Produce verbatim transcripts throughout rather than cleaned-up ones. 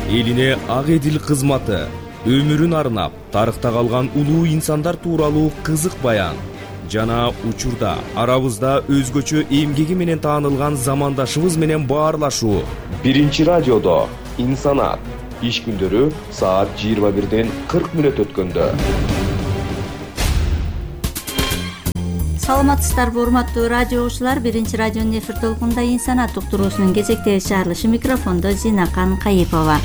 элине ак эдил кызматы, өмүрүн арнап тарыхта калган улуу инсандар тууралуу кызык баян жана учурда арабызда өзгөчө эмгеги менен таанылган замандашыбыз менен баарлашуу. Биринчи радиодо инсанат иш күндөрү саат жыйырма бирден кырк мүнөт өткөндө. Саламатсыздарбы, урматтуу радио угуучулар. Биринчи радионун эфир толкунунда инсанат уктуруусунун кезектеги чыгарылышы, микрофондо Зинакан Кайыпова.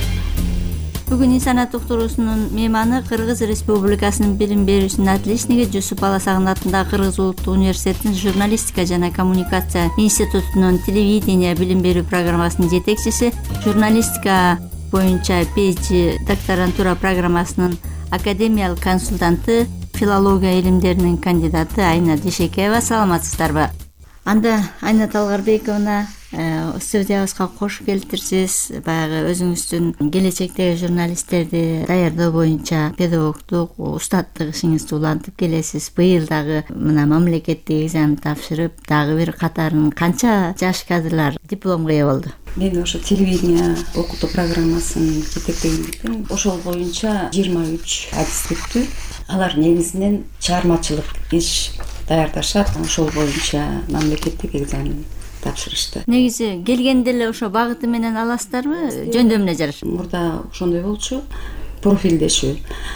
Бүгүн инсанат уктуруусунун мейманы Кыргыз Республикасынын билим берүүчүсүнүн отличниги Жусуп Баласагын атындагы Кыргыз Улуттук университетинин журналистика жана коммуникация институтунун телевидение билим берүү программасынын жетекчиси, журналистика боюнча PhD докторантура программасынын академиялык консультанты, филология илимдеринин кандидаты Айна Дишекеева. Саламатсыздарбы? Анда Айна Талгарбековна, студиябызга кош келтирсиз. Баягы өзүңүздүн келечектеги журналисттерди даярдоо боюнча педагогдук, устаттык ишиңизди улантып келесиз. Быйыл дагы мына мамлекеттик экзамен тапшырып, дагы бир катарын канча жаш кадрлар дипломго ээ болду? Мен ошо телевидение окутуу программасын жетектегендиктен ошол боюнча жыйырма үч адистиктүү. Алар негизинен чыгармачылык иш даярдашат, ошол боюнча мамлекеттик экзамен тапшырышты. Негизи келгенде эле ошо багыты менен аласыздарбы? Жөндөмүнө жараша. Мурда ошондой болчу, профилдешүү.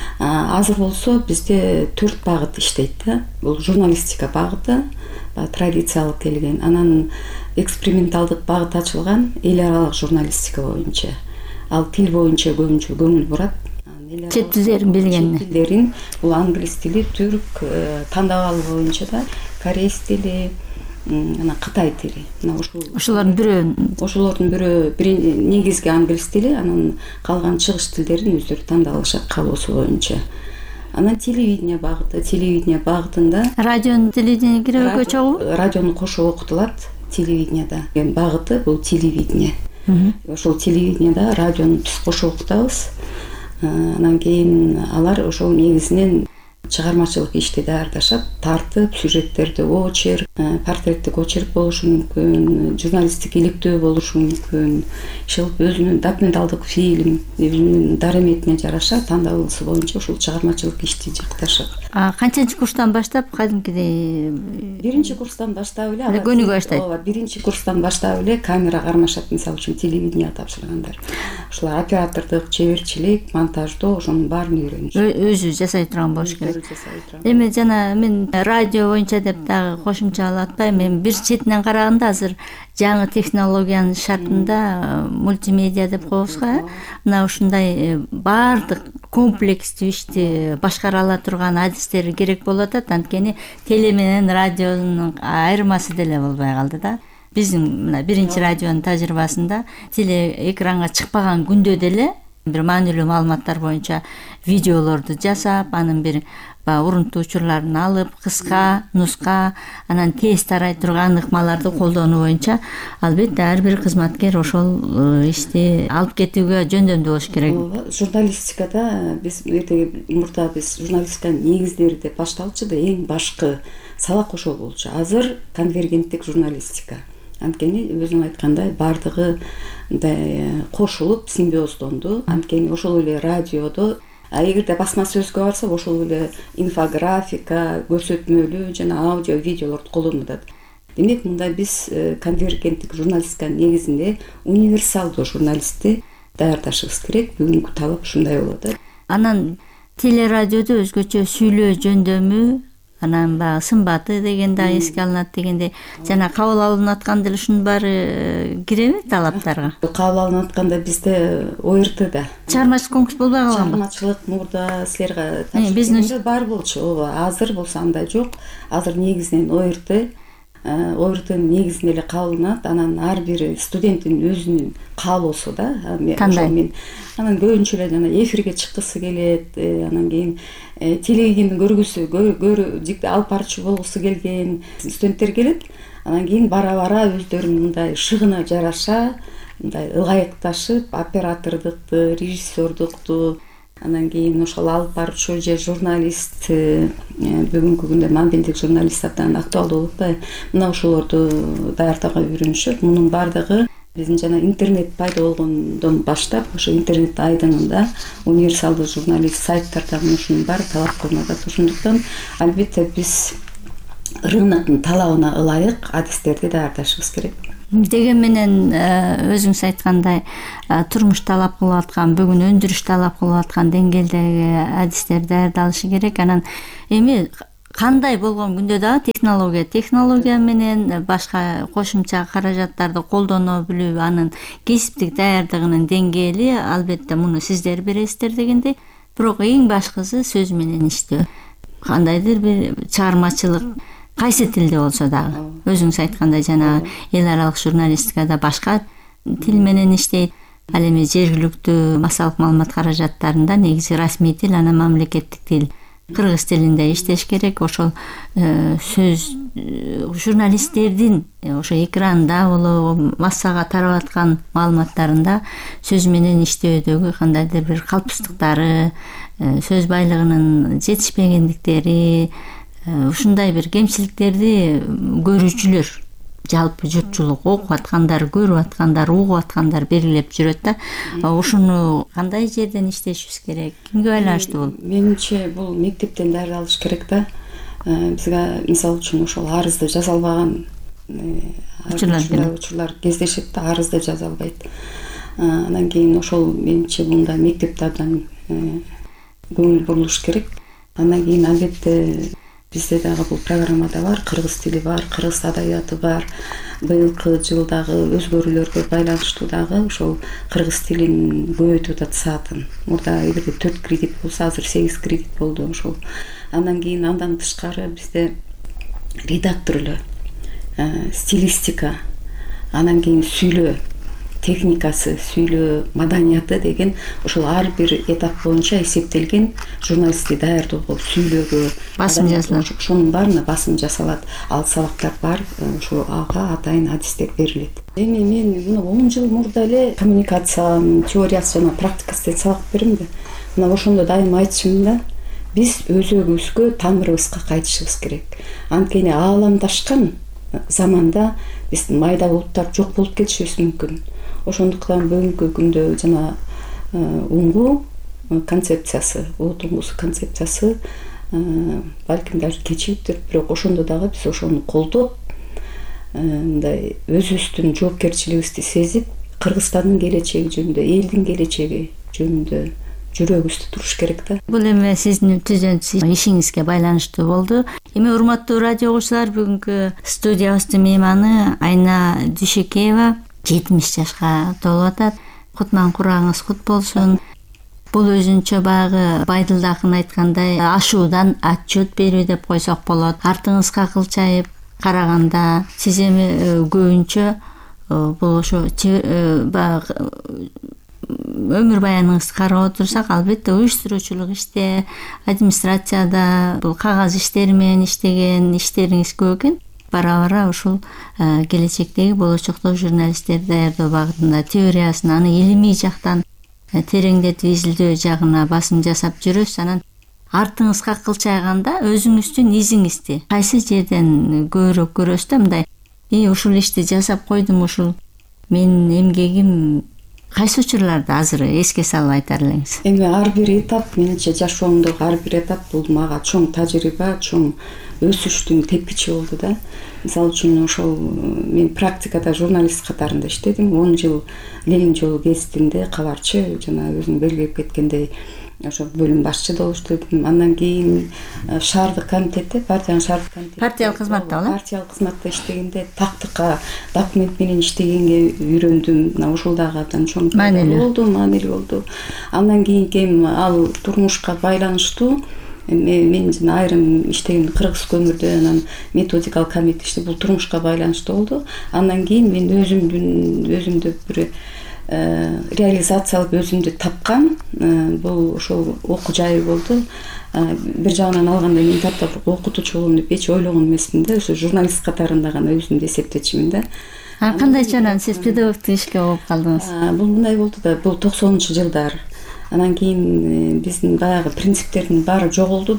Азыр болсо бизде төрт багыт иштейт да. Бул журналистика багыты, традициялык келген, анан эксперименталдык багыт ачылган, эл аралык журналистика боюнча. Ал тил боюнча көбүнчө көңүл бурат. Чет тилдерин билгенне. Чет тилдерин, бул англис тили, түрк, тандабал боюнча да, корейс тили, анан кытай тили. Мына ушул ошолордун бирөө ошолордун бирөө негизги англис тили, анан калган чыгыш тилдерин өздөрү тандап алышат каалоосу боюнча. Анан телевидение багыты, телевидение багытында радионун телевидение киребекке чогуу? Радиону кошо окутулат телевидениеда. Багыты бул телевидение. Ошол телевидениеда радиону түз кошо окутабыз. Анан кийин алар ошол негизинен чыгармачылык ишти даярдашат, тартып, сюжеттерди очерк, портреттик очерк болушу мүмкүн, журналисттик иликтөө болушу мүмкүн, ошол өзүнүн документалдык фильм, өзүнүн дараметине жараша тандалуусу боюнча ушул чыгармачылык ишти жакташат. А канчынчы курстан баштап кадимкидей? Биринчи курстан баштап эле. Көнүгө баштайт. Ооба, биринчи курстан баштап эле камера кармашат, мисалы үчүн телевидение тапшыргандар. Ушулар оператордук, чеберчилик, монтаждоо ошонун баарын үйрөнүш. Өзү жасай турган болуш керек. Эми жана мен радио боюнча деп дагы кошумчалап атпайм. Мен бир четинен караганда азыр жаңы технологиянын шартында мультимедиа деп коебузга, мына ушундай баардык комплекстүү ишти башкара ала турган адистер керек болуп атат. Анткени теле менен радионун айырмасы деле болбой калды да. Биздин мына биринчи радионун тажрыйбасында теле экранга чыкпаган күндө деле бир маанилүү маалыматтар боюнча видеолорду жасап, анын бир урунтуу учурларын алып, кыска, нуска, анан тез тарай турган ыкмаларды колдонуу боюнча албетте ар бир кызматкер ошол ишти алып кетүүгө жөндөмдүү болуш керек. Журналистикада биз эртеги мурда биз журналистиканын негиздери деп башталчу да, эң башкы сабак ошол болчу. Азыр конвергенттик журналистика. Анткени өзүң айткандай баардыгы мындай кошулуп симбиоздонду. Анткени ошол эле радиодо, а эгерде басма сөзгө барсак, ошол эле инфографика, көрсөтмөлүү жана аудио видеолорду колдонуп. Демек, мында биз конвергенттик журналистиканын негизинде универсалдуу журналистти даярдашыбыз керек. Бүгүнкү талап ушундай болот. Анан телерадиодо өзгөчө сүйлөө жөндөмү, анан баягы сымбаты деген да эске алынат дегенде, жана кабыл алынып атканда деле ушунун баары киреби талаптарга? Кабыл алынып атканда бизде о эр тэ-да чыгармачылык конкурс болбой калганбы? Чыгармачылык мурда силерге тапшырганда бар болчу. Ооба, азыр болсо андай жок. Азыр негизинен о эр тэ о эр тэ негизинен эле кабылынат. Анан ар бир студенттин өзүнүн каалоосу да. Мен анан көбүнчө эле жана эфирге чыккысы келет, анан кийин телевидениени көргүсү, көрүү алып барчу болгусу келген студенттер келет. Анан кийин бара-бара өздөрүнүн мындай шыгына жараша, мындай ылайыкташып, оператордукту, режиссердукту, анан кийин ошол алып барчу же журналист, бүгүнкү күндө мобилдик журналист абдан актуалдуу болуп атпайбы? Мына ошолорду даярдоого үйрөнүшөт. Мунун баардыгы биздин жана интернет пайда болгондон баштап ошо интернет айдыңында универсалдуу журналист сайттарда ушунун баары талап кылынат. Ошондуктан албетте биз рыноктун талабына ылайык адистерди даярдашыбыз керек. Деген менен өзүңүз айткандай турмуш талап кылып аткан, бүгүн өндүрүш талап кылып аткан деңгээлдеги адистер даярдалышы керек. Анан эми кандай болгон күндө дагы технология технология менен башка кошумча каражаттарды колдоно билүү, анын кесиптик даярдыгынын деңгээли албетте муну сиздер бересиздер дегендей, бирок эң башкысы сөз менен иштөө. Кандайдыр бир чыгармачылык кайсы тилде болсо дагы, өзүңүз айткандай жана эл аралык журналистикада башка тил менен иштейт. Ал эми жергиликтүү массалык маалымат каражаттарында негизи расмий тил, анан мамлекеттик тил кыргыз тилинде иштеш керек. Ошол сөз журналисттердин ошо экранда болобу, массага тарап аткан маалыматтарында сөз менен иштөөдөгү кандайдыр бир калпсыздыктары, сөз байлыгынын жетишпегендиктери, ушундай бир кемчиликтерди көрүүчүлөр, жалпы журтчулук окуп аткандар, көрүп аткандар, угуп аткандар белгилеп жүрөт да. Ушуну кандай жерден иштешибиз керек? Кимге байланыштуу бул? Менимче бул мектептен даярдалыш керек да. Бизге мисалы үчүн ошол арызды жаза албаган учурлар кездешет да, арызды жаза албайт. Анан кийин ошол менимче мында мектепте абдан көңүл бурулуш керек. Андан кийин албетте бизде дагы бул программада бар, кыргыз тили бар, кыргыз адабияты бар. Быйылкы жылдагы өзгөрүүлөргө байланыштуу дагы ошол кыргыз тилин көбөйтүп атат саатын. Мурда эгерде төрт кредит болсо, азыр сегиз кредит болду ошол. Андан кийин андан тышкары бизде редакторлор, стилистика, анан кийин сүйлөө техникасы, сүйлөө маданияты деген ошол ар бир этап боюнча эсептелген журналистти даярдоого, сүйлөөгө басым жасалат. Ошонун баарына басым жасалат. Ал сабактар бар, ошо ага атайын адистер берилет. Эми мен мына он жыл мурда эле коммуникациянын теориясы жана практикасы деп сабак берем да. Мына ошондо дайым айтышым да, биз өзөгүбүзгө, тамырыбызга кайтышыбыз керек. Анткени ааламдашкан заманда биз майда булуттар жок болуп кетишибиз мүмкүн. Ошондуктан бүгүнкү күндө жана уңгу концепциясы, улут уңгусу концепциясы балким даже кечиптир, бирок ошондо дагы биз ошону колдоп, мындай өзүбүздүн жоопкерчилигибизди сезип, Кыргызстандын келечеги жөнүндө, элдин келечеги жөнүндө жүрөгүбүздү туруш керек да. Бул эми сиздин түзөнчү ишиңизге байланыштуу болду. Эми урматтуу радио угуучулар, бүгүнкү студиябыздын мейманы Айна Дүйшөкеева жетимиш жашка толуп атат. Кутман курагыңыз кут болсун. Бул өзүнчө баягы Байдылдакын айткандай ашуудан отчет берүү деп койсок болот. Артыңызга кылчайып караганда сиз эми көбүнчө бул ошо баягы өмүр баяныңызды карап отурсак, албетте уюштуруучулук иште, администрацияда бул кагаз иштери менен иштеген иштериңиз көп экен. Бара-бара ушул келечектеги болочоктогу журналисттерди даярдоо багытында теориясын, аны илимий жактан тереңдетип изилдөө жагына басым жасап жүрөсүз. Анан артыңызга кылчайганда өзүңүздүн изиңизди кайсы жерден көбүрөөк көрөсүз да, мындай и ушул ишти жасап койдум, ушул менин эмгегим, кайсы учурларда азыр эске салып айтар элеңиз? Эми ар бир этап, менимче жашоомдогу ар бир этап бул мага чоң тажрыйба, чоң өсүштүн тепкичи болду да. Мисалы үчүн ошол мен практикада журналист катарында иштедим. он жыл Ленин жолу гезитинде кабарчы, жана өзүң белгилеп кеткендей ошо бөлүм башчы болуп иштедим. Андан кийин шаардык комитетте, партиянын шаардык комитетте, партиялык кызматта болот. Партиялык кызматта иштегенде тактыкка документ менен иштегенге үйрөндүм. Мына ушул дагы абдан чоң маанилүү болду, маанилүү болду. Андан кийин кем ал турмушка байланыштуу мен жана айрым иштеген кыргыз көмүрдө, анан методикалык комитет иште, бул турмушка байланыштуу болду. Андан кийин мен өзүмдүн өзүмдү бир реализациялап өзүмдү тапкан бул ошол окуу жайы болду. Бир жагынан алганда мен тарта окутуучу болом деп эч ойлогон эмесмин да, ошо журналист катарында гана өзүмдү эсептечимин да. А кандай чанан сиз педагогтук ишке болуп калдыңыз? Бул мындай болду да, бул токсонунчу жылдар. Анан кийин биздин баягы принциптердин баары жоголду да.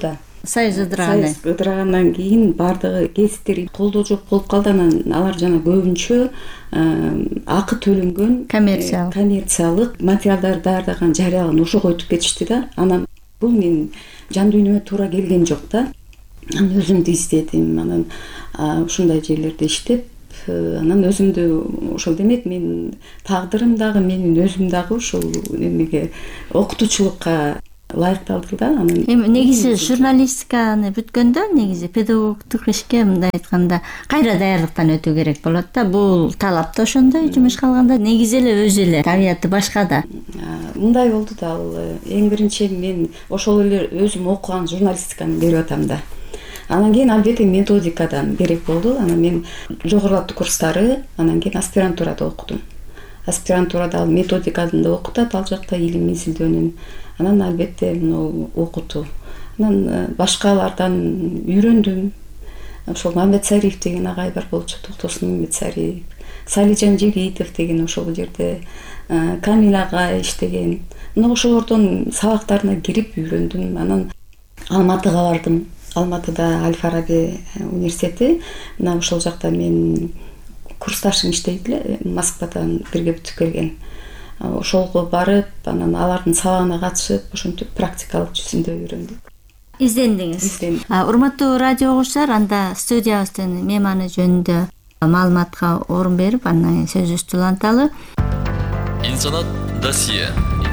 союз ыдыраган союз ыдырагандан кийин баардыгы кесиптер колдоо жок болуп калды. Анан алар жана көбүнчө акы төлөнгөн коммерциялык коммерциялык материалдар даярдаган жарыялаган ошого өтүп кетишти да. Анан бул менин жан дүйнөмө туура келген жок да. Анан өзүмдү издедим. Анан ушундай жерлерде иштеп, анан өзүмдү ошол демек менин тагдырым дагы, менин өзүм дагы ушул эмеге окутуучулукка ылайыкталды да. Анан эми негизи журналистиканы бүткөндө негизи педагогдук ишке мындай айтканда кайра даярдыктан өтүү керек болот да. Бул талап да ошондой жумушка алганда, негизи эле өзү эле табияты башка да. Мындай болду да, ал эң биринчи мен ошол эле өзүм окуган журналистиканы берип атам да. Анан кийин албетте методикадан керек болду. Анан мен жогорулатуу курстары, анан кийин аспирантурада окудум. Аспирантурада ал методиканы да окутат, ал жакта илим изилдөөнүн. Анан албетте мына окутуу. Анан башкалардан үйрөндүм. Ошол Мамедсариев деген агай бар болчу, Токтосун Мамедсариев, Салижан Жигитов деген ошол жерде, Камил агай иштеген. Мына ошолордун сабактарына кирип үйрөндүм. Анан Алматыга бардым. Алматыда Аль-Фараби университети, мына ошол жакта мен курсташым иштейт эле, Москвадан бирге бүтүп келген. Ошолго барып, анан алардын сабагына катышып, ошентип практикалык жүзүндө үйрөндүк. Издендиңиз. Урматтуу радио угуучулар, анда студиябыздын мейманы жөнүндө маалыматка орун берип, андан сөзүбүздү уланталы. Инсанат досье.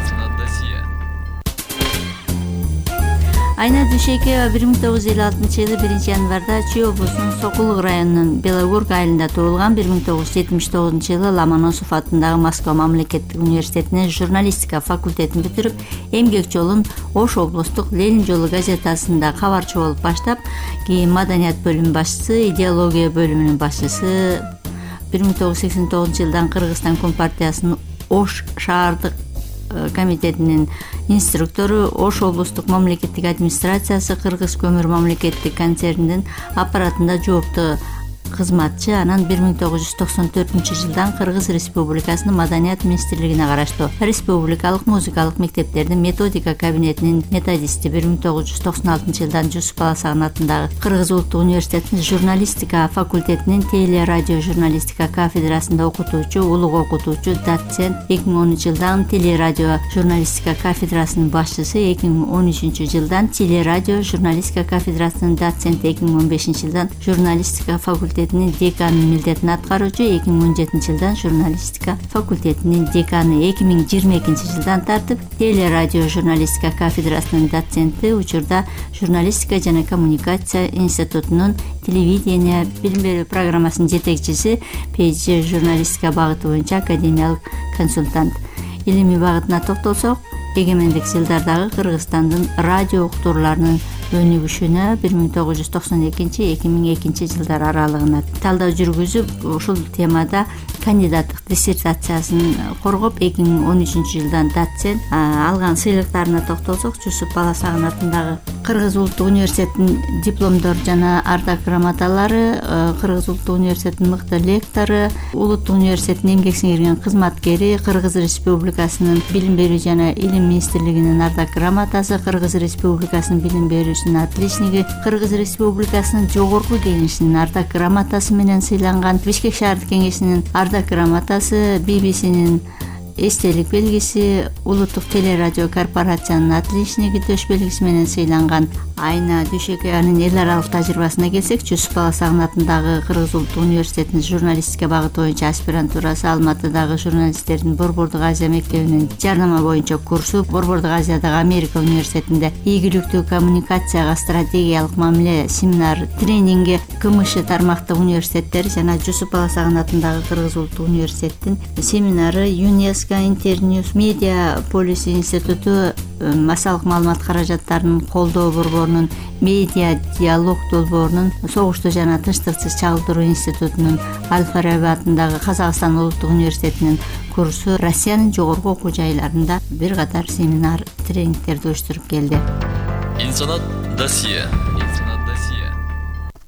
Айна Дүйшекова бир миң тогуз жүз элүү алтынчы жылы биринчи январда Чүй облусунун Сокулук районунун Белогорк айылында туулган. бир миң тогуз жүз жетимиш тогузунчу жылы Ломоносов атындагы Москва мамлекеттик университетинин журналистика факультетин бүтүрүп, эмгек жолун Ош облустук Ленин жолу газетасында кабарчы болуп баштап, кийин маданият бөлүмүнүн башчысы, идеология бөлүмүнүн башчысы, бир миң тогуз жүз сексен тогузунчу жылдан Кыргызстан Компартиясынын Ош шаардык комитетинин инструктору, Ош облустук мамлекеттик администрациясы Кыргыз көмүр мамлекеттик концернинин аппаратында жооптуу кызматчы. Анан бир миң тогуз жүз токсон төртүнчү жылдан Кыргыз Республикасынын Маданият министрлигине караштуу республикалык музыкалык мектептердин методика кабинетинин методисти. бир миң тогуз жүз токсон алтынчы жылдан Жусуп Баласагын атындагы Кыргыз улуттук университетинин журналистика факультетинин теле радио журналистика кафедрасында окутуучу, улуг окутуучу, доцент. эки миң онунчу жылдан теле радио журналистика кафедрасынын башчысы, эки миң он үчүнчү жылдан теле радио журналистика кафедрасынын доценти, эки миң он бешинчи жылдан журналистика факультетинин деканынын милдетин аткаруучу, эки миң он жетинчи жылдан журналистика факультетинин деканы, эки миң жыйырма экинчи жылдан тартып теле радио журналистика кафедрасынын доценти, учурда журналистика жана коммуникация институтунун телевидение билим берүү программасынын жетекчиси, пэйджи журналистика багыты боюнча академиялык консультант. Илимий багытына токтолсок, эгемендик жылдардагы Кыргызстандын радио уктурууларынын өнүгүшүнө бир миң тогуз жүз токсон экинчи эки миң экинчи жылдар аралыгында талдоо жүргүзүп, ушул темада кандидаттык диссертациясын коргоп, эки миң он үчүнчү жылдан доцент. Алган сыйлыктарына токтолсок, Жусуп Баласагын атындагы Кыргыз улуттук университетинин дипломдор жана ардак грамоталары, Кыргыз улуттук университетинин мыкты лектору, улуттук университеттин эмгек сиңирген кызматкери, Кыргыз Республикасынын билим берүү жана илим министрлигинин ардак грамотасы, Кыргыз Республикасынын билим берүүсүнүн отличниги, Кыргыз Республикасынын жогорку кеңешинин ардак грамотасы менен сыйланган, Бишкек шаардык кеңешинин ардак грамотасы, би би синин эстелик белгиси, улуттук телерадио корпорациянын отличниги төш белгиси менен сыйланган. Айна Дүйшекованын эл аралык тажрыйбасына келсек, Жусуп Баласагын атындагы Кыргыз улуттук университетинин журналистика багыты боюнча аспирантурасы, Алматыдагы журналисттердин Борбордук Азия мектебинин жарнама боюнча курсу, Борбордук Азиядагы Америка университетинде ийгиликтүү коммуникацияга стратегиялык мамиле семинар тренинги, КМШ тармактык университеттери жана Жусуп Баласагын атындагы Кыргыз улуттук университетинин семинары, ЮНЕСКО, Интерньюс, Медиа Полис институту, массалык маалымат каражаттарынын колдоо борборунун, Медиа диалог долбоорунун, Согушту жана тынчтыксыз чагылдыруу институтунун, Аль-Фараби атындагы Казакстан улуттук университетинин курсу, Россиянын жогорку окуу жайларында бир катар семинар, тренингтерди уюштуруп келди. Инсанат досье.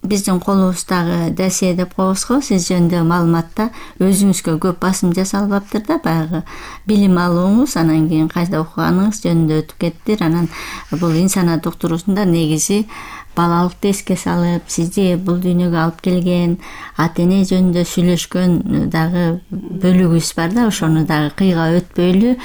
биздин колубуздагы досье деп коебуз го, сиз жөнүндө маалыматта өзүңүзгө көп басым жасалбаптыр да, баягы билим алууңуз, анан кийин кайда окуганыңыз жөнүндө өтүп кеттир. Анан бул инсанат доктурусунда негизи балалыкты эске салып, сизди бул дүйнөгө алып келген ата эне жөнүндө сүйлөшкөн дагы бөлүгүбүз бар да, ошону дагы кыйга өтпөйлү.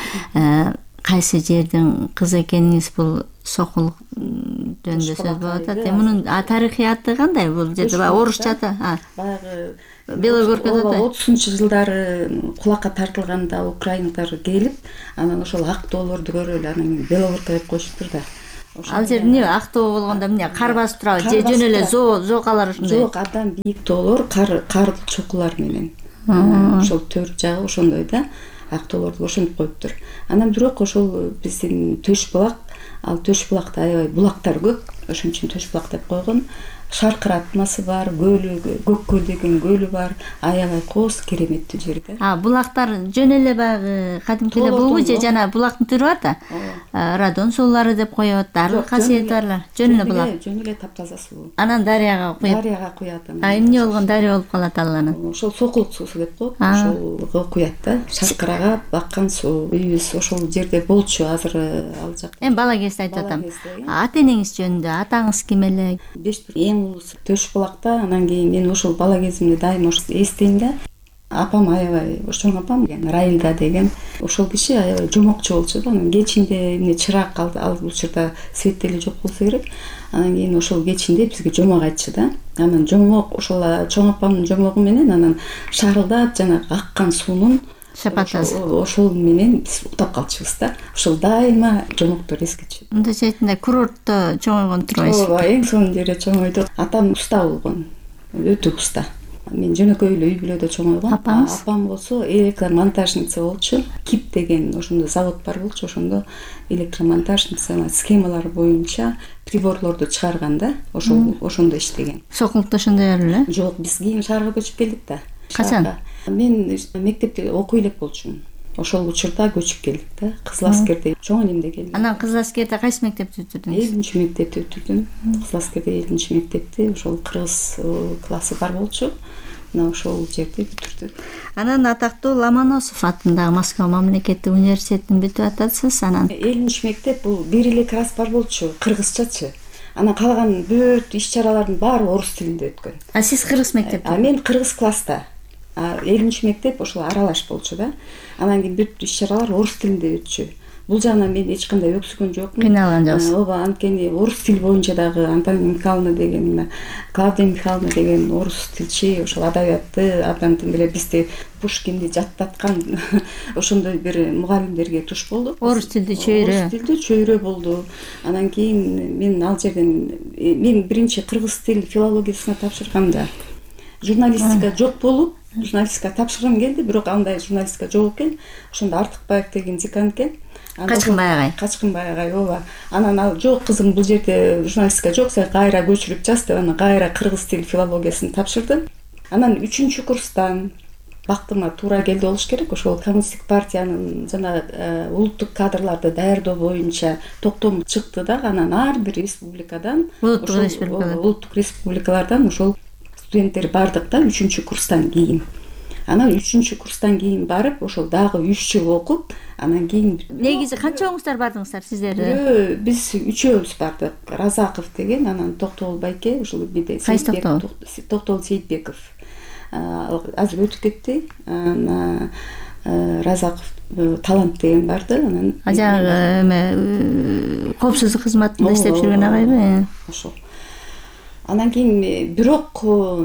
Кайсы жердин кызы экениңиз бул сокул жөнүндө сөз болуп атат. Мунун тарыхый аты кандай? Бул жерде баягы орусчада, баягы Белогоркада отузунчу жылдары кулакка тартылганда украиналар келип, анан ошол ак тоолорду көрүп эле анан Белогорка деп коюшуптур да. Ал жер эмне ак тоо болгондо эмне кар басып турабы же жөн эле зоо зоокалар ушундай? Жок, абдан бийик тоолор, кар кар чокулар менен. Ошол төр жагы ошондой да. Ак тоолорду ошентип коюптур. Анан бирок ошол биздин Төш булак, ал Төш булакта аябай булактар көп. Ошон үчүн Төш булак деп койгон. Шаркыратмасы бар, көлү, Көк көл деген көлү бар. Аябай коос кереметтүү жер да. А, булактар жөн эле баягы кадимки эле болбу же жана булактын түрү бар да? Радон суулары деп коет, дары касиети барлар. Жөн эле булак. Жөн эле таптаза суу. Анан дарыяга куюп. Дарыяга куят. А, эмне болгон дарыя болуп калат ал анан? Ошол сокулук суусу деп коет. Ошолго куят да. Шаркырага аккан суу. Үйүбүз ошол жерде болчу, азыр ал жак. Эми бала кезде айтып атам. Ата энеңиз жөнүндө, атаңыз ким эле? Беш эң улуусу Төш булакта. Анан кийин мен ошол бала кезимде дайыма эстейм да. Апам аябай, чоң апам Райылда деген, ошол киши аябай жомокчу болчу да. Анан кечинде эмне чырак алды, ал учурда свет деле жок болсо керек. Анан кийин ошол кечинде бизге жомок айтчу да. Анан жомок ошол чоң апамдын жомогу менен анан шарылдап жана аккан суунун шапатасы. Ошол менен биз уктап калчубуз да. Ошол дайыма жомоктор эскечү. Мындайча айтканда курортто чоңойгон турбайсыз. Ооба, эң сонун жерде чоңойду. Атам уста болгон, өтө уста. Мен жөнөкөй эле үй бүлөдө чоңойгом. Апам болсо электромонтажница болчу. Кип деген ошондо завод бар болчу, ошондо электромонтажница схемалар боюнча приборлорду чыгарган да. Ошол ошондо иштеген. Сокулукта ошондой эле? Жок, биз кийин шаарга көчүп келдик да. Качан? Мен мектепте окуй элек болчумун. Ошол учурда көчүп келдик да. Кызыл аскерде чоң энемде келди. Анан Кызыл аскерде кайсы мектепти бүтүрдүңүз? элүүнчү мектепти бүтүрдүм. Кызыл аскерде элүүнчү мектепти, ошол кыргыз классы бар болчу. Мына ошол жерде бүтүрдүм. Анан атактуу Ломоносов атындагы Москва мамлекеттик университетин бүтүп атасыз. Анан элүүнчү мектеп бул бир эле класс бар болчу, кыргызчачы. Анан калган бүт иш-чаралардын баары орус тилинде өткөн. А сиз кыргыз мектепте? А мен кыргыз класста. элүүнчү мектеп ошол аралаш болчу да. Анан кийин бүт иш-чаралар орус тилинде өтчү. Бул жагынан мен эч кандай өксүгөн жокмун. Кыйналган жоксуз. Ооба, анткени орус тил боюнча дагы Антония Михайловна деген, Клавдия Михайловна деген орус тилчи, ошол адабиятты абдан деле бизди Пушкинди жаттаткан ошондой бир мугалимдерге туш болдук. Орус тилди чөйрө. Орус тилди чөйрө болду. Анан кийин мен ал жерден мен биринчи кыргыз тил филологиясына тапшырганда журналистика жок болуп, журналистика тапшыргым келди, бирок андай журналистика жок экен. Ошондо Артыкбаев деген декан экен. Качкынбай агай. Качкынбай агай, ооба. Анан ал жок кызым, бул жерде журналистика жок, сен кайра көчүрүп жаз деп, анан кайра кыргыз тил филологиясын тапшырдым. Анан үчүнчү курстан бактыма туура келди болуш керек. Ошол коммунисттик партиянын жана улуттук кадрларды даярдоо боюнча токтом чыкты да. Анан ар бир республикадан, улуттук республикалар, улуттук республикалардан ошол студенттер бардык да үчүнчү курстан кийин. Анан үчүнчү курстан кийин барып, ошол дагы үч жыл окуп, анан кийин негизи канчаңыздар бардыңыздар сиздер? Биз үчөөбүз бардык. Разаков деген, анан Токтогул байке, ошол биде Токтогул Токтогул Сейитбеков. Азыр өтүп кетти. Анан Разаков Талант деген барды. Анан ажагы эме коопсуздук кызматында иштеп жүргөн агайбы? Ошол. Анан кийин бирок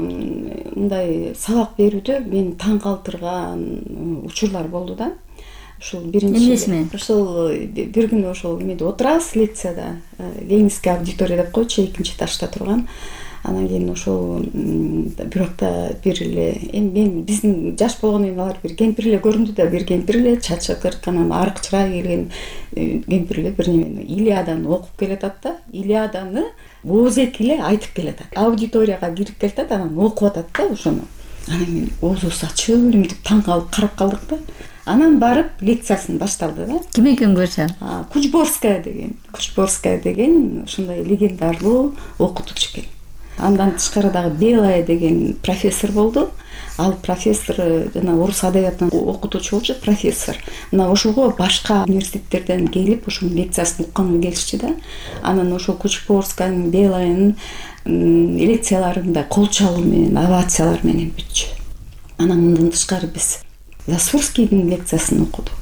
мындай сабак берүүдө мен таң калтырган учурлар болду да. Ошол биринчи ошол бир күнү ошол эмеде отурабыз лекцияда, Ленинский аудитория деп койчу, экинчи этажда турган. Анан кийин ошол бирок да бир эле эми мен биздин жаш болгондон кийин алар бир кемпир эле көрүндү да, бир кемпир эле чачы кырк, анан арык чырай келген кемпир эле бир немени Илиаданы окуп келатат да. Илиаданы оозеки эле айтып келатат. Аудиторияга кирип келатат, анан окуп атат да ошону. Анан мен оозубуз ачып элемтип таң калып карап калдык да. Анан барып лекциясын башталды да. Ким экен көрсө? Кучборская деген, Кучборская деген ошондой легендарлуу окутуучу экен. Андан тышкары дагы Белая деген профессор болду. Ал профессор жана орус адабиятын окутуучу болчу, профессор. Мына ошого башка университеттерден келип ошонун лекциясын укканга келишчи да. Анан ошол Кучупорсканын, Белаянын лекцияларында кол чалуу менен, овациялар менен бүтчү. Анан мындан тышкары биз Засурскийдин лекциясын окудук.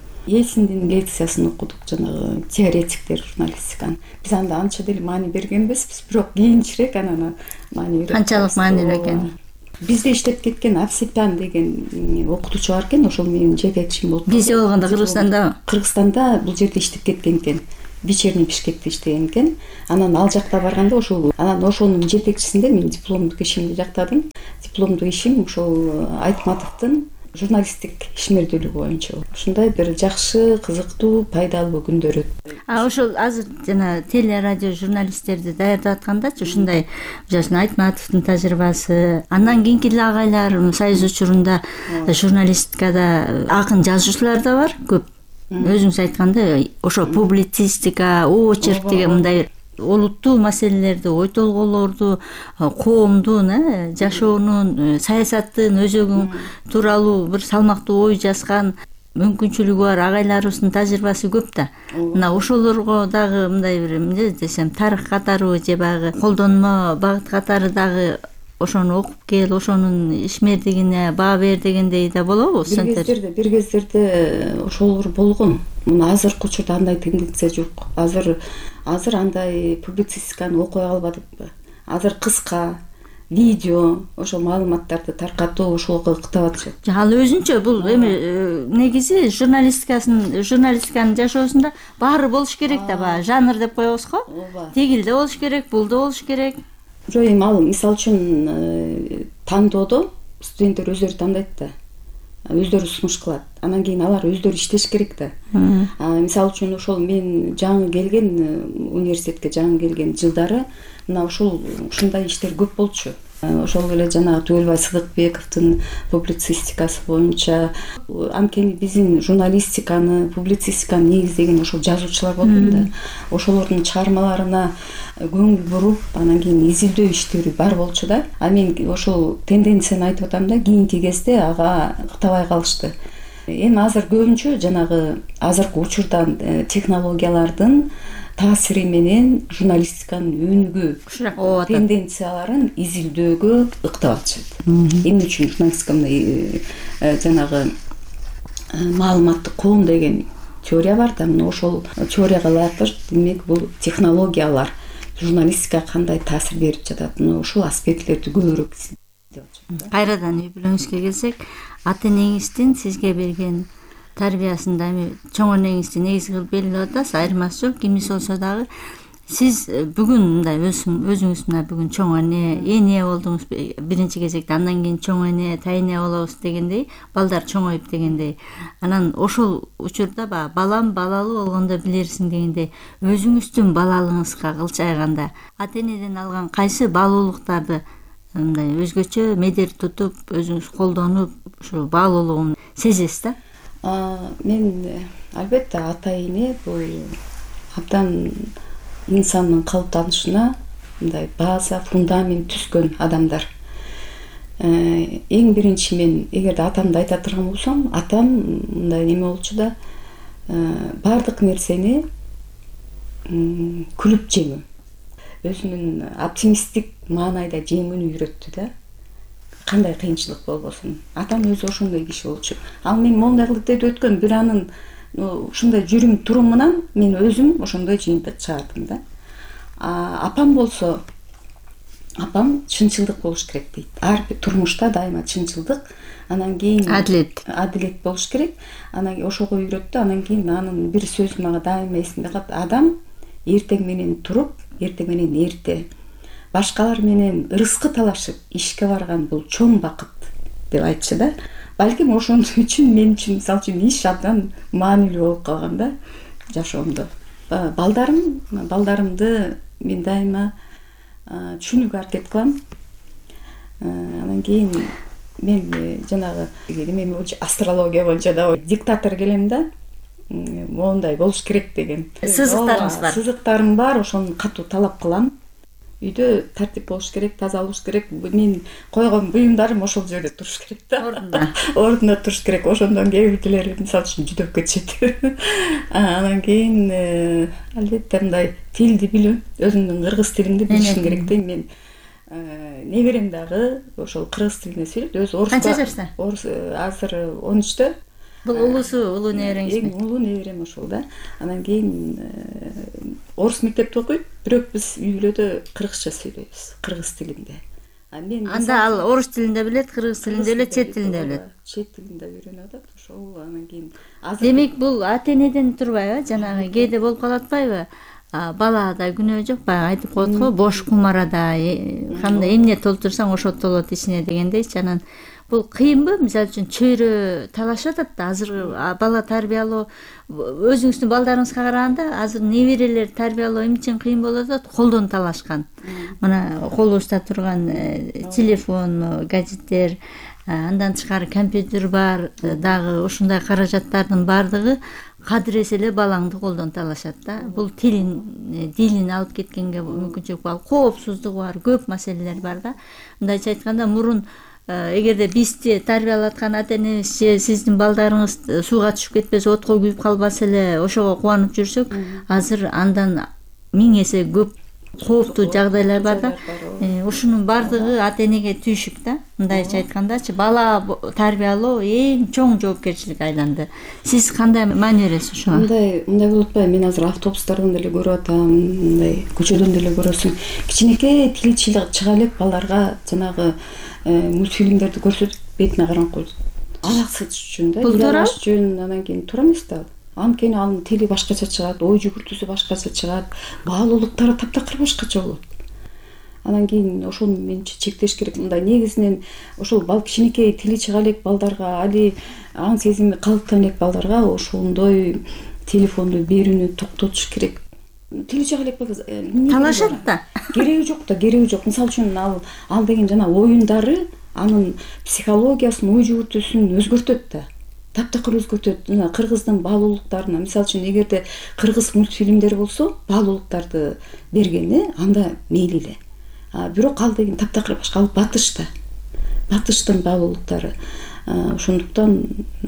Есиндин лекциясын окудук, жанагы теоретиктер журналистиканын. Биз анда анча деле маани бергенбиз, бирок кийинчерээк анан маани берип. Канчалык маанилүү экен? Бизде иштеп кеткен Авсепян деген окутуучу бар экен, ошол менин жетекчим болуп. Бизде болгондо Кыргызстандабы? Кыргызстанда бул жерде иштеп кеткен экен. Вечерний Бишкекте иштеген экен. Анан ал жакта барганда ошол анан ошонун жетекчисинде мен дипломдук ишимди жактадым. Дипломдук ишим ошол Айтматовдун журналисттик ишмердүүлүгү боюнча. Ушундай бир жакшы, кызыктуу, пайдалуу күндөр өттү. А ошол азыр жана теле радио журналисттерди даярдап аткандачы ушундай жашын Айтматовдун тажрыйбасы, андан кийинки эле агайлар Союз учурунда журналистикада акын жазуучулар да бар көп. Өзүңүз айткандай ошо публицистика, очерк деген мындай олуттуу маселелерди, ой толгоолорду, коомдун жашоонун, саясаттын өзөгүн тууралуу бир салмактуу ой жазган мүмкүнчүлүгү бар агайларыбыздын тажрыйбасы көп да. Мына ошолорго дагы мындай бир эмне десем, тарых катары же баягы колдонмо багыт катары дагы ошону окуп кел, ошонун ишмердигине баа бер дегендей да болобу? Бир кездерде, бир кездерде ошолор болгон. Мына азыркы учурда андай тенденция жок. Азыр азыр андай публицистиканы окуй албадыкпы? Азыр кыска видео, ошол маалыматтарды таркатуу ошолго ыктап атышат. Ал өзүнчө бул эми негизи журналистикасын, журналистиканын жашоосунда баары болуш керек да, баягы жанр деп коебуз го. Тигил да болуш керек, бул да болуш керек. Жок, эми ал мисалы үчүн тандоодо студенттер өздөрү тандайт да. Өздөрү сунуш кылат. Анан кийин алар өздөрү иштеш керек да. Мисалы үчүн ошол мен жаңы келген университетке жаңы келген жылдары мына ушул ушундай иштер көп болчу. Ошол эле жанагы Түгөлбай Сыдыкбековдун публицистикасы боюнча, анткени биздин журналистиканы, публицистиканы негиздеген ошол жазуучулар болду да. Ошолордун чыгармаларына көңүл буруп, анан кийин изилдөө иштери бар болчу да. А мен ошол тенденцияны айтып атам да, кийинки кезде ага ыктабай калышты. Эми азыр көбүнчө жанагы азыркы учурдан технологиялардын таасири менен журналистиканын өнүгүү тенденцияларын изилдөөгө ыктап атышат. Эмне үчүн журналистика мындай жанагы маалыматтык коом деген теория бар да, мына ошол теорияга ылайыктуу демек бул технологиялар журналистикага кандай таасир берип жатат, мына ушул аспектлерди көбүрөөк деп атышат. Кайрадан үй бүлөңүзгө келсек, ата энеңиздин сизге берген тарбиясында эми чоң энеңизди негиз кылып белгилеп атасыз, айырмасы жок. Кимис болсо дагы сиз бүгүн мындай өзүңүз мына бүгүн чоң эне, эне болдуңуз биринчи кезекте, андан кийин чоң эне, тайне болобуз дегендей, балдар чоңоюп дегендей. Анан ошол учурда баягы балам балалуу болгондо билерсиң дегендей, өзүңүздүн балалыгыңызга кылчайганда ата энеден алган кайсы баалуулуктарды мындай өзгөчө медер тутуп, өзүңүз колдонуп, ушу баалуулугун сезесиз да? Мен албетте ата эне бул абдан инсандын калыптанышына мындай база, фундамент түзгөн адамдар. Эң биринчи мен эгерде атамды айта турган болсом, атам мындай неме болчу да, бардык нерсени күлүп жеңүү. Өзүнүн оптимисттик маанайда жеңүүнү үйрөттү да. Кандай кыйынчылык болбосун. Атам өзү ошондой киши болчу. Ал мен моундай кылып деп өткөн бир анын ушундай жүрүм турум менен мен өзүм ошондой жыйынтык чыгардым да. Апам болсо, апам чынчылдык болуш керек дейт. Ар бир турмушта дайыма чынчылдык, анан кийин адилет, адилет болуш керек. Анан ошого үйрөттү. Анан кийин анын бир сөзү мага дайыма эсимде калат. Адам эртең менен туруп, эртең менен эрте башкалар менен ырыскы талашып ишке барган бул чоң бакыт деп айтчу да. Балким ошон үчүн мен үчүн мисалы үчүн иш абдан маанилүү болуп калган да жашоомдо. Балдарым, балдарымды мен дайыма түшүнүүгө аракет кылам. Анан кийин мен жанагы эме астрология боюнча да диктатор келем да. Моундай болуш керек деген. Сызыктарыңыз бар. Сызыктарым бар, ошону катуу талап кылам. үйдө тартип болуш керек, таза болуш керек. Мен койгон буюмдарым ошол жерде туруш керек да. Ордунда. Ордунда туруш керек. Ошондон кээ бирдилери мисалы үчүн жүдөп кетишет. Анан кийин албетте мындай тилди билүү, өзүңдүн кыргыз тилиңди билишиң керек да. Мен неберем дагы ошол кыргыз тилинде сүйлөйт. Өзү орус. Канча жашта? Орус азыр он үчтө. Бул улусу, улуу небереңизби? Эң улуу неберем ошол да. Анан кийин орус мектепте окуйт, бирок биз үй бүлөдө кыргызча сүйлөйбүз, кыргыз тилинде. А мен анда ал орус тилинде билет, кыргыз тилинде билет, чет тилинде билет. Чет тилинде үйрөнүп атат. Ошол анан кийин азыр демек бул ата энеден турбайбы? Жанагы кээде болуп калып атпайбы? Балада күнөө жок, баягы айтып коет го, бош кумарада кандай эмне толтурсаң ошо толот ичине дегендейчи. Анан бул кыйынбы? Мисалы үчүн чөйрө талашып атат да, азыр бала тарбиялоо, өзүңүздүн балдарыңызга караганда азыр неберелер тарбиялоо эмне үчүн кыйын болуп атат? Колдон талашкан. Мына колубузда турган телефон, гаджеттер, андан тышкары компьютер бар, дагы ушундай каражаттардын баардыгы кадыресе эле балаңды колдон талашат да. Бул тилин, дилин алып кеткенге мүмкүнчүлүк бар, коопсуздугу бар, көп маселелер бар да. Мындайча айтканда, мурун эгерде бизди тарбиялаткан ата энебиз же сиздин балдарыңыз сууга түшүп кетпесе, отко күйүп калбаса эле ошого кубанып жүрсөк, азыр андан миң эсе көп кооптуу жагдайлар бар да. Ушунун баардыгы ата энеге түйшүк да. Мындайча айткандачы, бала тарбиялоо эң чоң жоопкерчилик айланды. Сиз кандай маани бересиз ушуга? Мындай, мындай болуп атпайбы? Мен азыр автобустардан деле көрүп атам, мындай көчөдөн деле көрөсүң. Кичинекей тили чыга элек балдарга жанагы мультфильмдерди көрсөтүп бетине каранып коет. Алаксыт үчүн да, алаксыт үчүн. Анан кийин туура эмес да. Анткени анын тили башкача чыгат, ой жүгүртүүсү башкача чыгат, баалуулуктары таптакыр башкача болот. Анан кийин ошону менчи чектеш керек. Мындай негизинен ошол бал кичинекей тили чыга элек балдарга, али аң сезими калыптана элек балдарга ошондой телефонду берүүнү токтотуш керек. Тили чыга элек талашат да. Кереги жок да, кереги жок. Мисалы үчүн ал ал деген жана оюндары анын психологиясын, ой жүгүртүүсүн өзгөртөт да. Таптакыр өзгөртөт. Жана кыргыздын баалуулуктарына, мисалы үчүн эгерде кыргыз мультфильмдери болсо, баалуулуктарды бергени анда мейли эле. А бирок ал деген таптакыр башка, ал батыш да. Батыштын баалуулуктары. Ошондуктан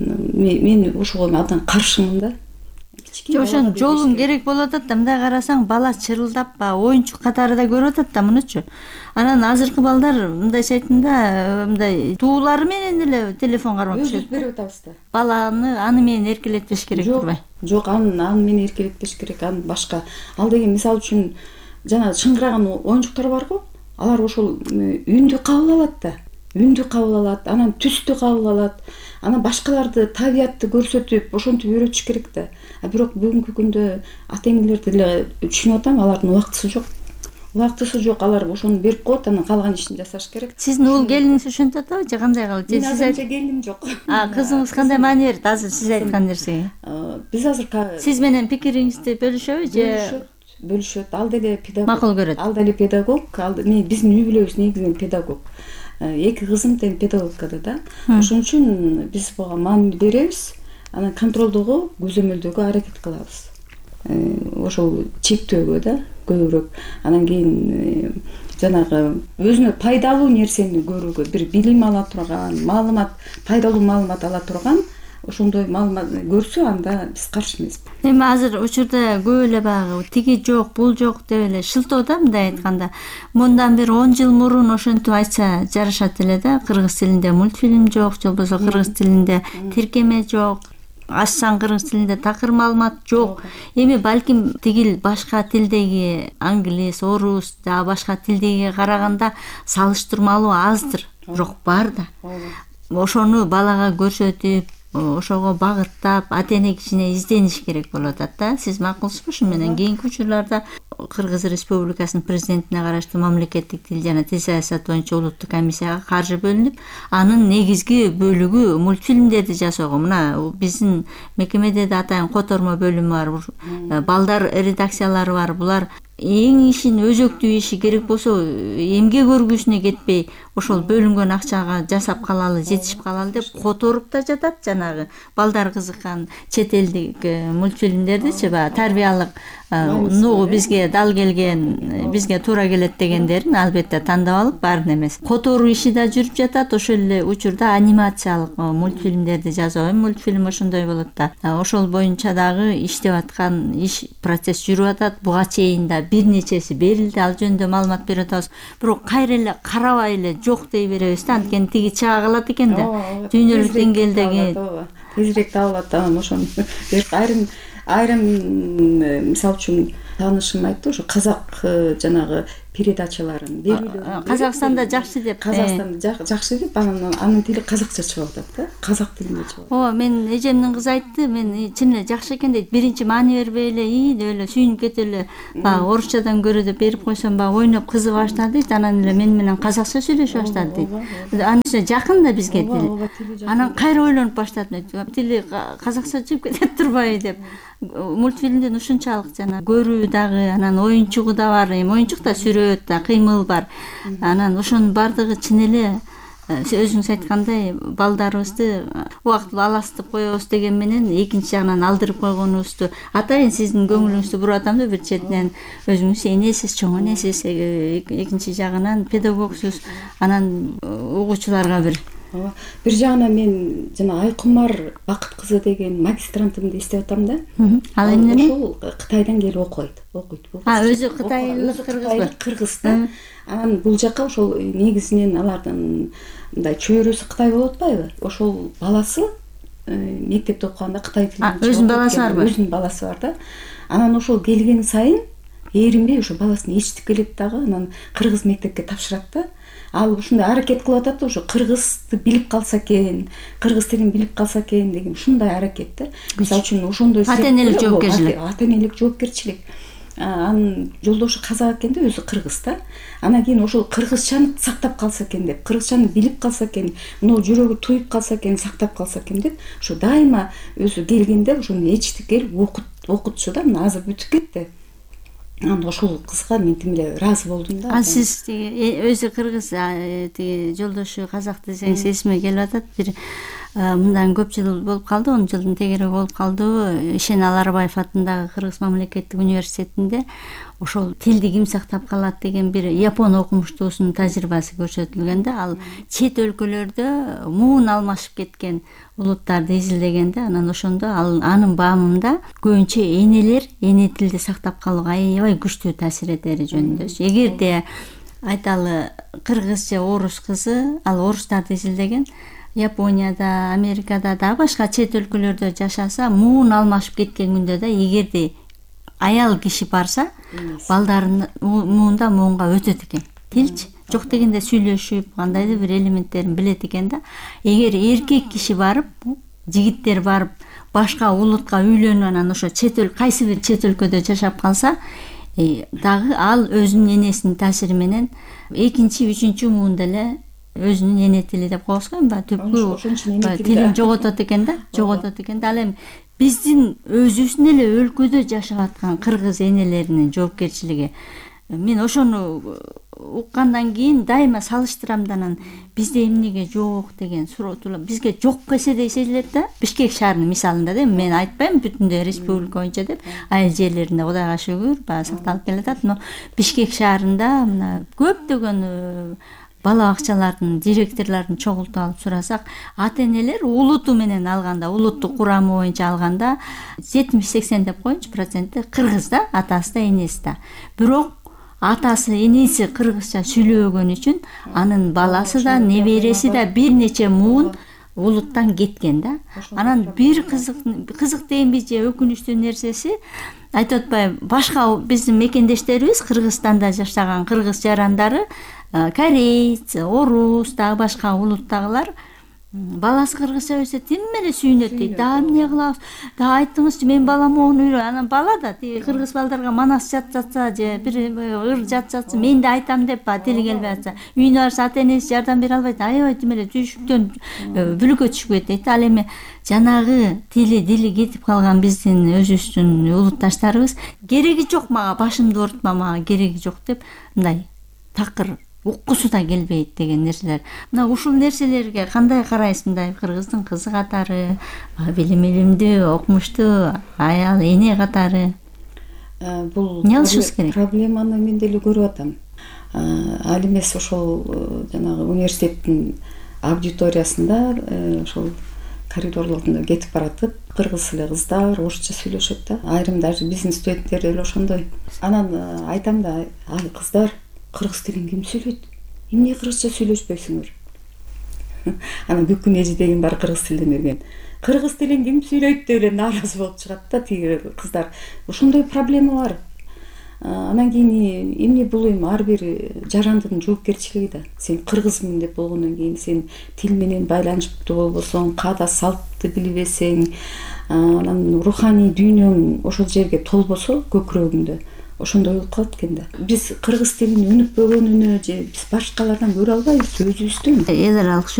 мен ошого абдан каршымын да. Ошон жолун керек болуп атат да. Мындай карасаң, бала чырылдап, оюнчук катары да көрүп атат да мунучу. Анан азыркы балдар мындайча айтканда, мындай туулары менен эле телефон кармап жүрөт. Өзүбүз берип атабыз да. Баланы аны менен эркелетпеш керек турбай. Жок, аны аны менен эркелетпеш керек, аны башка. Ал деген мисалы үчүн жана чыңгыраган оюнчуктар бар го. Алар ошол үндү кабыл алат да. Үндү кабыл алат, анан түстү кабыл алат. Анан башкаларды, табиятты көрсөтүп, ошентип үйрөтүш керек да. А бирок бүгүнкү күндө ата энелер деле түшүнүп атам, алардын убактысы жок. Убактысы жок, алар ошону берип коет, анан калган ишин жасаш керек. Сиздин уул келиниңиз ошентип атабы же кандай кылып? Мен азырынча келиним жок. А кызыңыз кандай маани берет азыр сиз айткан нерсеге? Биз азыр сиз менен пикириңизди бөлүшөбү же? Бөлүшөт. Ал деле педагог. Макул көрөт. Ал деле педагог. Ал биздин үй бүлөбүз негизинен педагог. Эки кызым тең педагогкада да. Ошон үчүн биз буга маани беребиз. Анан контролдогу, көзөмөлдөгө аракет кылабыз. Ошол чектөөгө да көбүрөөк. Анан кийин жанагы өзүнө пайдалуу нерсени көрүүгө, бир билим ала турган, маалымат, пайдалуу маалымат ала турган ошондой маалымат көрсө, анда биз каршы эмеспиз. Эми азыр учурда көп эле баягы тиги жок, бул жок деп эле шылтоо да, мындай айтканда. Мындан бир он жыл мурун ошентип айтса жарашат эле да, кыргыз тилинде мультфильм жок, же болбосо кыргыз тилинде тиркеме жок. Ачсаң кыргыз тилинде такыр маалымат жок. Эми балким тигил башка тилдеги англис, орус, да башка тилдеги караганда салыштырмалуу аздыр, бирок бар да. Ошону балага көрсөтүп, ошого багыттап, ата эне кишине издениш керек болуп атат да. Сиз макулсузбу ушу менен? Кийинки учурларда Кыргыз Республикасынын президентине караштуу мамлекеттик тил жана тил саясаты боюнча улуттук комиссияга каржы бөлүнүп, анын негизги бөлүгү мультфильмдерди жасоого. Мына биздин мекемеде да атайын котормо бөлүмү бар, балдар редакциялары бар. Булар эң ишин өзөктүү иши керек болсо эмгек өргүсүнө кетпей ошол бөлүнгөн акчага жасап калалы, жетишип калалы деп которуп да жатат. Жанагы балдар кызыккан чет элдик мультфильмдердичи баягы тарбиялык нугу бизге дал келген, бизге туура келет дегендерин албетте тандап алып баарын эмес. Которуу иши да жүрүп жатат. Ошол эле учурда анимациялык мультфильмдерди жазып, мультфильм ошондой болот да. Ошол боюнча дагы иштеп аткан иш процесс жүрүп атат. Буга чейин да бир нечеси берилди. Ал жөнүндө маалымат бере атабыз. Бирок кайра эле карабай эле жок дей беребиз да. Анткени тиги чыга калат экен да. Дүйнөлүк деңгээлдеги тезирээк табылат да. Ошону айрым айрым мисалы үчүн таанышым айтты, ошо казак жанагы передачаларын берүүлөрүн Казакстанда жакшы деп. Казакстанда жакшы деп, анан анын тили казакча чыгып атат да. Казак тилинде чыгып. Ооба, мен эжемдин кызы айтты, мен чын эле жакшы экен дейт. Биринчи маани бербей эле, ии деп эле сүйүнүп кетип эле, баягы орусчадан көрө деп берип койсом, баягы ойноп кызыга баштады дейт. Анан эле мен менен казакча сүйлөшө баштады дейт. Анысы жакын да бизге тил. Анан кайра ойлонуп баштадым дейт. Тили казакча чыгып кетет турбайбы деп. Мультфильмден ушунчалык жана көрүү дагы, анан оюнчугу да бар, эми оюнчук да сүрөт да, кыймыл бар. Анан ошонун бардыгы чын эле өзүңүз айткандай балдарыбызды убактылуу аластып коебуз деген менен экинчи жагынан алдырып койгонубузду атайын сиздин көңүлүңүздү буруп атам да. Бир четинен өзүңүз энесиз, чоң энесиз, экинчи жагынан педагогсуз, анан угуучуларга бир Ооба. Бир жагынан мен жана Айкумар Бакыт кызы деген магистрантымды эстеп атам да. Ал эмне? Ошол Кытайдан келип окуйт, окуйт. А, өзү кытайлык кыргызбы? Кыргыз да. Анан бул жака ошол негизинен алардын мындай чөйрөсү Кытай болуп атпайбы? Ошол баласы мектепте окуганда Кытай тилин чыгып. Өзүнүн баласы барбы? Өзүнүн баласы бар да. Анан ошол келген сайын эринбей ошо баласын ээрчитип келет дагы, анан кыргыз мектепке тапшырат да. Ал ушундай аракет кылып атат да, ошо кыргызды билип калса экен, кыргыз тилин билип калса экен деген ушундай аракет да. Мисалы үчүн ошондой ата-энелик жоопкерчилик. Ата-энелик жоопкерчилик. Анын жолдошу казак экен да, өзү кыргыз да. Анан кийин ошол кыргызчаны сактап калса экен деп, кыргызчаны билип калса экен, мына жүрөгү туюп калса экен, сактап калса экен деп, ошо дайыма өзү келгенде ошону ээрчитип келип окут, окутчу да. Мына азыр бүтүп кетти. Анан ошол кызга мен тим эле ыраазы болдум да. А сиз тиги өзү кыргыз, тиги жолдошу казак десеңиз эсиме келип атат. Бир мындан көп жыл болуп калды, он жылдын тегереги болуп калды. Ишенал Арбаев атындагы Кыргыз мамлекеттик университетинде ошол тилди ким сактап калат деген бир япон окумуштуусунун тажрыйбасы көрсөтүлгөн да. Ал чет өлкөлөрдө муун алмашып кеткен улуттарды изилдегенде, анан ошондо ал анын баамында көбүнчө энелер эне тилди сактап калууга аябай күчтүү таасир этери жөнүндө. Эгерде айталы кыргыз же орус кызы, ал орустарды изилдеген, Японияда, Америкада да башка чет өлкөлөрдө жашаса, муун алмашып кеткен күндө да эгерде аял киши барса, балдарын муунда муунга өтөт экен. Тилчи жок дегенде сүйлөшүп, кандайдыр бир элементтерин билет экен да. Эгер эркек киши барып, жигиттер барып, башка улутка үйлөнүп, анан ошо чет өл кайсы бир чет өлкөдө жашап калса, дагы ал өзүнүн энесинин таасири менен экинчи, үчүнчү муунда эле өзүнүн эне тили деп коебуз го, баягы түпкү тилин жоготот экен да, жоготот экен да. Ал эми биздин өзүбүздүн эле өлкөдө жашап аткан кыргыз энелеринин жоопкерчилиги, мен ошону уккандан кийин дайыма салыштырам да, анан бизде эмнеге жок деген суроо турат. Бизге жок эседей сезилет да. Бишкек шаарынын мисалында да, мен айтпайм бүтүндөй республика боюнча деп, айыл жерлеринде Кудайга шүгүр баягы сакталып келатат, но Бишкек шаарында мына көптөгөн бала бакчалардын директорлорун чогултуп алып сурасак, ата-энелер улуту менен алганда, улуттук курамы боюнча алганда жетимиш сексен деп коеюнчу проценти кыргыз да, атасы да, энеси да. Бирок атасы, энеси кыргызча сүйлөбөгөн үчүн анын баласы да, небереси да бир нече муун улуттан кеткен да. Анан бир кызык кызык дейинби же өкүнүчтүү нерсеси, айтып атпайбы, башка биздин мекендештерибиз Кыргызстанда жашаган кыргыз жарандары, корейц, орус, дагы башка улуттагылар баласы кыргызча өсө тим эле сүйүнөт дейт. Да эмне кылабыз? Да айттыңызчы, мен балам ону үйрө. Анан бала да тиги кыргыз балдарга манас жат жатса же бир ыр жат жатса, мен да айтам деп ба тили келбей атса, үйүнө барса ата-энеси жардам бере албайт. Аябай тим эле түйшүктөн бүлүккө түшүп кетет. Ал эми жанагы тили дили кетип калган биздин өзүбүздүн улутташтарыбыз кереги жок, мага башымды оорутма, мага кереги жок деп мындай такыр уккусу да келбейт деген нерселер. Мына ушул нерселерге кандай карайсыз? Мындай кыргыздын кызы катары, билим илимдүү, окумуштуу аял, эне катары бул эмне кылышыбыз керек? Проблеманы мен деле көрүп атам. Ал эмес ошол жанагы университеттин аудиториясында ошол коридорлорунда кетип баратып, кыргыз эле кыздар орусча сүйлөшөт да. Айрым даже биздин студенттер деле ошондой. Анан айтам да, ай кыздар, кыргыз тилин ким сүйлөйт? Эмне кыргызча сүйлөшпөйсүңөр? Анан бүкүн эже деген бар кыргыз тилден өргөн. Кыргыз тилин ким сүйлөйт деп эле нааразы болуп чыгат да тиги кыздар. Ошондой проблема бар. Анан кийин эмне бул эми ар бир жарандын жоопкерчилиги да. Сен кыргызмын деп болгондон кийин сен тил менен байланыштуу болбосоң, каада салтты билбесең, анан руханий дүйнөң ошол жерге толбосо көкүрөгүңдө, ошондой болуп калат экен да. Биз кыргыз тилин өнүкпөгөнүнө же биз башкалардан көрө албайбыз өзүбүздүн. Эл аралык